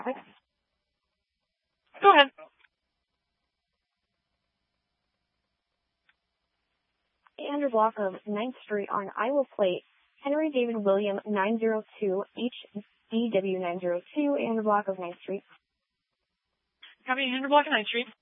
Go ahead. Andrew Block of 9th Street on Iowa Plate, Henry David William 902, HDW 902, Andrew Block of 9th Street. Copy, Andrew Block of 9th Street.